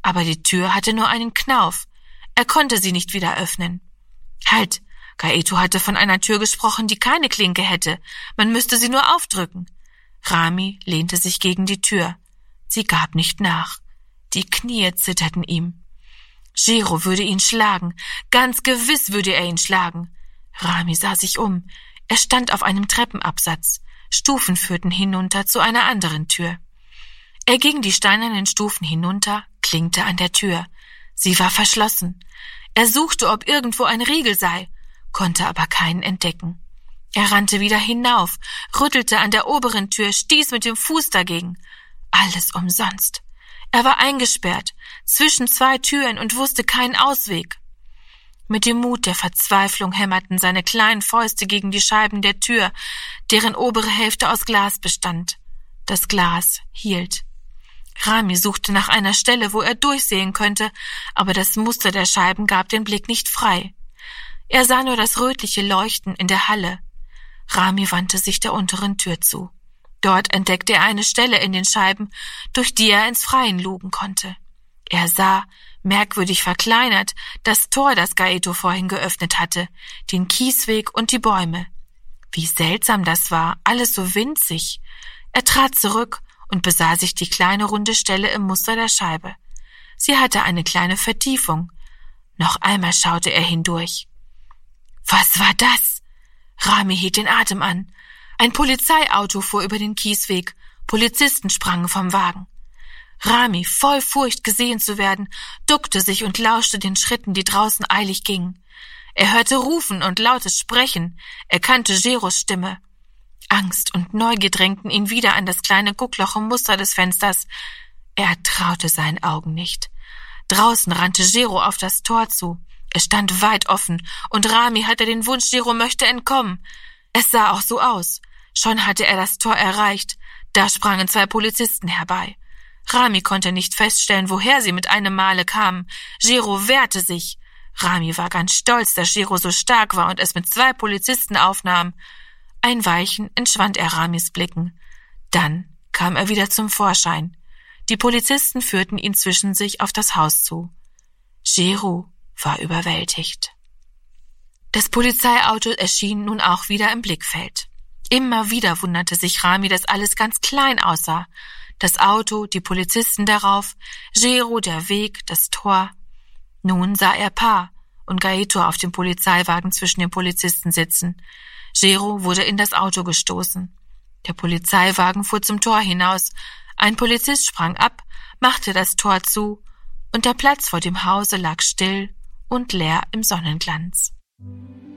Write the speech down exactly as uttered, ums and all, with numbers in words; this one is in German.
Aber die Tür hatte nur einen Knauf. Er konnte sie nicht wieder öffnen. Halt! Gaeto hatte von einer Tür gesprochen, die keine Klinke hätte. Man müsste sie nur aufdrücken. Rami lehnte sich gegen die Tür. Sie gab nicht nach. Die Knie zitterten ihm. Jiro würde ihn schlagen. Ganz gewiss würde er ihn schlagen. Rami sah sich um. Er stand auf einem Treppenabsatz. Stufen führten hinunter zu einer anderen Tür. Er ging die steinernen Stufen hinunter, klinkte an der Tür. Sie war verschlossen. Er suchte, ob irgendwo ein Riegel sei, konnte aber keinen entdecken. Er rannte wieder hinauf, rüttelte an der oberen Tür, stieß mit dem Fuß dagegen. Alles umsonst. Er war eingesperrt, zwischen zwei Türen und wusste keinen Ausweg. Mit dem Mut der Verzweiflung hämmerten seine kleinen Fäuste gegen die Scheiben der Tür, deren obere Hälfte aus Glas bestand. Das Glas hielt. Rami suchte nach einer Stelle, wo er durchsehen könnte, aber das Muster der Scheiben gab den Blick nicht frei. Er sah nur das rötliche Leuchten in der Halle. Rami wandte sich der unteren Tür zu. Dort entdeckte er eine Stelle in den Scheiben, durch die er ins Freien lugen konnte. Er sah, merkwürdig verkleinert, das Tor, das Gaeto vorhin geöffnet hatte, den Kiesweg und die Bäume. Wie seltsam das war, alles so winzig. Er trat zurück und besah sich die kleine runde Stelle im Muster der Scheibe. Sie hatte eine kleine Vertiefung. Noch einmal schaute er hindurch. Was war das? Rami hielt den Atem an. Ein Polizeiauto fuhr über den Kiesweg. Polizisten sprangen vom Wagen. Rami, voll Furcht, gesehen zu werden, duckte sich und lauschte den Schritten, die draußen eilig gingen. Er hörte Rufen und lautes Sprechen. Er kannte Jiros Stimme. Angst und Neugier drängten ihn wieder an das kleine Guckloch im Muster des Fensters. Er traute seinen Augen nicht. Draußen rannte Jiro auf das Tor zu. Es stand weit offen, und Rami hatte den Wunsch, Jiro möchte entkommen. Es sah auch so aus. Schon hatte er das Tor erreicht. Da sprangen zwei Polizisten herbei. Rami konnte nicht feststellen, woher sie mit einem Male kamen. Jiro wehrte sich. Rami war ganz stolz, dass Jiro so stark war und es mit zwei Polizisten aufnahm. Ein Weilchen entschwand er Ramis Blicken. Dann kam er wieder zum Vorschein. Die Polizisten führten ihn zwischen sich auf das Haus zu. Jiro war überwältigt. Das Polizeiauto erschien nun auch wieder im Blickfeld. Immer wieder wunderte sich Rami, dass alles ganz klein aussah. Das Auto, die Polizisten darauf, Jiro, der Weg, das Tor. Nun sah er Pa und Gaeto auf dem Polizeiwagen zwischen den Polizisten sitzen. Jiro wurde in das Auto gestoßen. Der Polizeiwagen fuhr zum Tor hinaus. Ein Polizist sprang ab, machte das Tor zu, und der Platz vor dem Hause lag still und leer im Sonnenglanz.